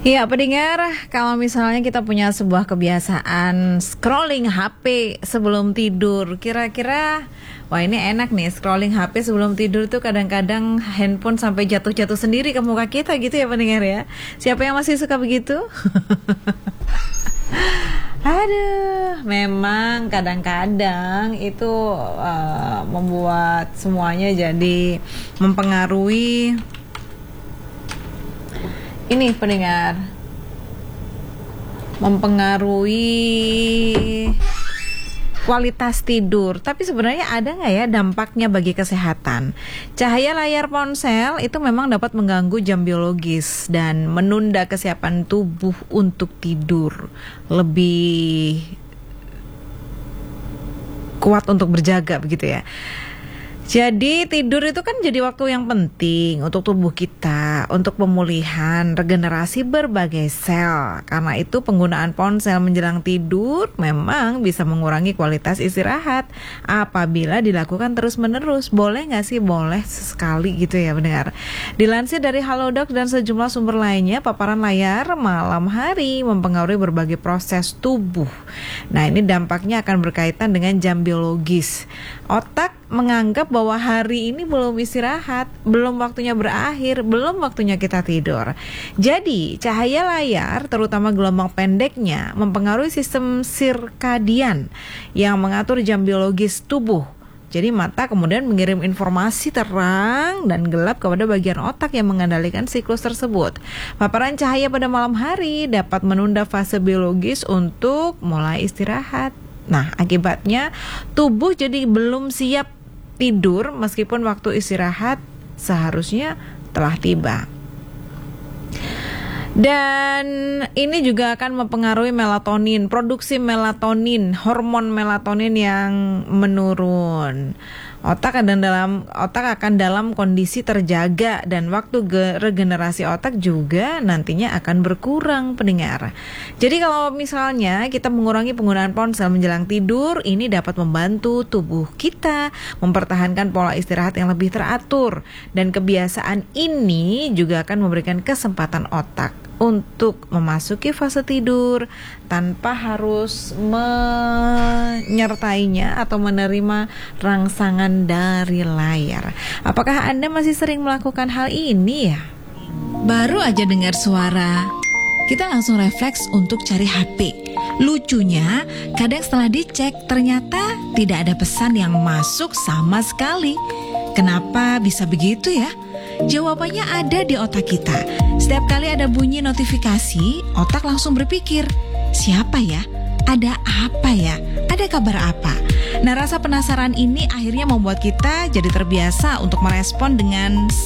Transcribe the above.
Iya, pendengar, kalau misalnya kita punya sebuah kebiasaan scrolling HP sebelum tidur, kira-kira, wah ini enak nih, scrolling HP sebelum tidur tuh kadang-kadang handphone sampai jatuh-jatuh sendiri ke muka kita gitu ya pendengar ya. Siapa yang masih suka begitu? Aduh, memang kadang-kadang itu membuat semuanya jadi mempengaruhi. Ini pendengar, mempengaruhi kualitas tidur. Tapi sebenarnya ada nggak ya dampaknya bagi kesehatan? Cahaya layar ponsel itu memang dapat mengganggu jam biologis dan menunda kesiapan tubuh untuk tidur. Lebih kuat untuk berjaga begitu ya. Jadi tidur itu kan jadi waktu yang penting untuk tubuh kita, untuk pemulihan, regenerasi berbagai sel. Karena itu penggunaan ponsel menjelang tidur memang bisa mengurangi kualitas istirahat apabila dilakukan terus-menerus. Boleh nggak sih? Boleh sekali gitu ya pendengar. Dilansir dari Halodoc dan sejumlah sumber lainnya, paparan layar malam hari mempengaruhi berbagai proses tubuh. Nah, ini dampaknya akan berkaitan dengan jam biologis. Otak menganggap bahwa hari ini belum istirahat, belum waktunya berakhir, belum waktunya kita tidur. Jadi, cahaya layar, terutama gelombang pendeknya, mempengaruhi sistem sirkadian yang mengatur jam biologis tubuh. Jadi mata kemudian mengirim informasi terang dan gelap kepada bagian otak yang mengendalikan siklus tersebut. Paparan cahaya pada malam hari dapat menunda fase biologis untuk mulai istirahat. Nah, akibatnya tubuh jadi belum siap tidur meskipun waktu istirahat seharusnya telah tiba. Dan ini juga akan mempengaruhi melatonin, produksi melatonin, hormon melatonin yang menurun. Otak akan dalam kondisi terjaga dan waktu regenerasi otak juga nantinya akan berkurang pendengar. Jadi kalau misalnya kita mengurangi penggunaan ponsel menjelang tidur, ini dapat membantu tubuh kita mempertahankan pola istirahat yang lebih teratur. Dan kebiasaan ini juga akan memberikan kesempatan otak untuk memasuki fase tidur tanpa harus menyertainya atau menerima rangsangan dari layar. Apakah Anda masih sering melakukan hal ini ya? Baru aja dengar suara, kita langsung refleks untuk cari HP. Lucunya, kadang setelah dicek ternyata tidak ada pesan yang masuk sama sekali. Kenapa bisa begitu ya? Jawabannya ada di otak kita. Setiap kali ada bunyi notifikasi, otak langsung berpikir, siapa ya? Ada apa ya? Ada kabar apa? Nah, rasa penasaran ini akhirnya membuat kita jadi terbiasa untuk merespon dengan